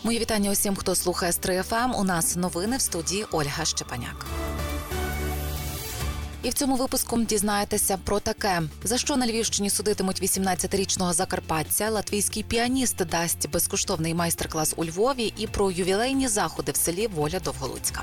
Мої вітання усім, хто слухає Стрий ФМ. У нас новини в студії Ольга Щепаняк. І в цьому випуску дізнаєтеся про таке. За що на Львівщині судитимуть 18-річного закарпатця, латвійський піаніст дасть безкоштовний майстер-клас у Львові і про ювілейні заходи в селі Воля Довголуцька.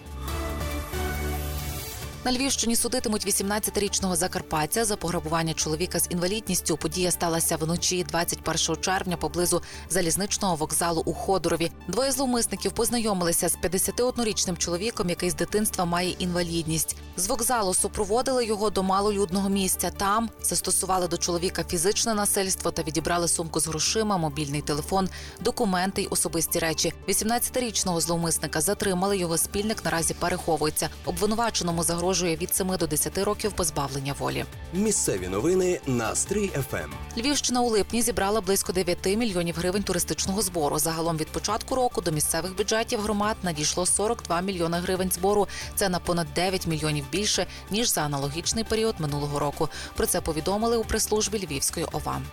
На Львівщині судитимуть 18-річного закарпатця за пограбування чоловіка з інвалідністю. Подія сталася вночі 21 червня поблизу залізничного вокзалу у Ходорові. Двоє зловмисників познайомилися з 51-річним чоловіком, який з дитинства має інвалідність. З вокзалу супроводили його до малолюдного місця. Там застосували до чоловіка фізичне насильство та відібрали сумку з грошима, мобільний телефон, документи й особисті речі. 18-річного зловмисника затримали, його спільник наразі переховується. Обвинуваченому загрожує від 7 до 10 років позбавлення волі. Місцеві новини на Стрий ФМ. Львівщина у липні зібрала близько 9 мільйонів гривень туристичного збору. Загалом від початку року до місцевих бюджетів громад надійшло 42 мільйони гривень збору. Це на понад 9 мільйонів більше, ніж за аналогічний період минулого року. Про це повідомили у прес-службі Львівської ОВА.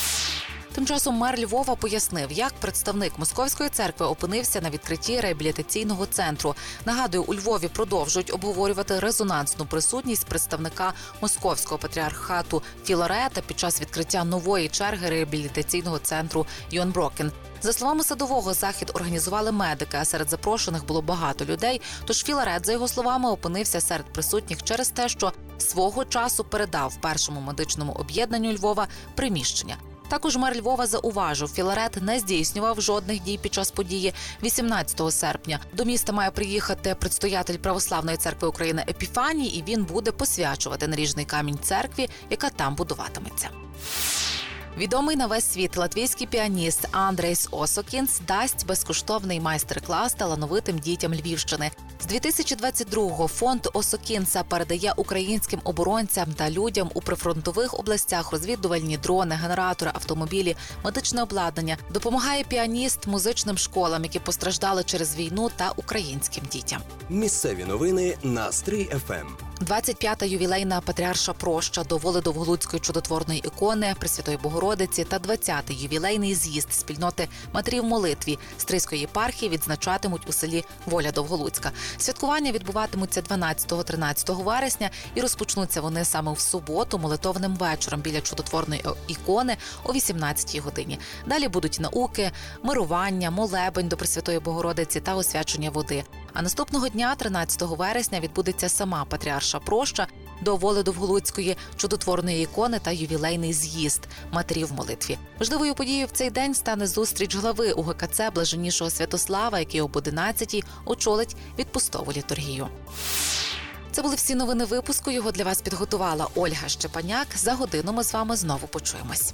Тим часом мер Львова пояснив, як представник Московської церкви опинився на відкритті реабілітаційного центру. Нагадую, у Львові продовжують обговорювати резонансну присутність представника Московського патріархату Філарета під час відкриття нової черги реабілітаційного центру Йон Брокен. За словами Садового, захід організували медики, а серед запрошених було багато людей, тож Філарет, за його словами, опинився серед присутніх через те, що свого часу передав першому медичному об'єднанню Львова приміщення. Також мер Львова зауважив, Філарет не здійснював жодних дій під час події 18 серпня. До міста має приїхати предстоятель Православної церкви України Епіфаній, і він буде посвячувати наріжний камінь церкві, яка там будуватиметься. Відомий на весь світ латвійський піаніст Андрейс Осокінс дасть безкоштовний майстер-клас талановитим дітям Львівщини. З 2022-го фонд Осокінса передає українським оборонцям та людям у прифронтових областях розвідувальні дрони, генератори, автомобілі, медичне обладнання. Допомагає піаніст музичним школам, які постраждали через війну, та українським дітям. Місцеві новини на Стрий ФМ. 25-та ювілейна Патріарша проща до Воли Довголуцької чудотворної ікони Пресвятої Богородиці та 20-й ювілейний з'їзд спільноти матерів молитві Стрийської єпархії відзначатимуть у селі Воля Довголуцька. Святкування відбуватимуться 12-13 вересня і розпочнуться вони саме в суботу молитовним вечором біля чудотворної ікони о 18-й годині. Далі будуть науки, мирування, молебень до Пресвятої Богородиці та освячення води. А наступного дня, 13 вересня, відбудеться сама Патріарша проща до Воли Довголуцької чудотворної ікони та ювілейний з'їзд матерів в молитві. Важливою подією в цей день стане зустріч глави УГКЦ Блаженнішого Святослава, який об 11-й очолить відпустову літургію. Це були всі новини випуску. Його для вас підготувала Ольга Щепаняк. За годину ми з вами знову почуємось.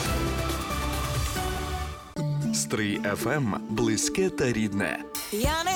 Стрий ФМ – близьке та рідне. Я не